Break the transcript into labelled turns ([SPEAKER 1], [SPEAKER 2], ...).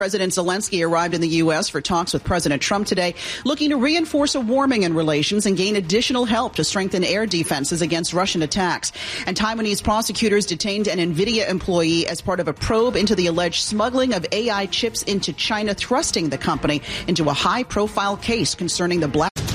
[SPEAKER 1] President Zelensky arrived in the U.S. for talks with President Trump today, looking to reinforce a warming in relations and gain additional help to strengthen air defenses against Russian attacks. And Taiwanese prosecutors detained an NVIDIA employee as part of a probe into the alleged smuggling of AI chips into China, thrusting the company into a high-profile case concerning the black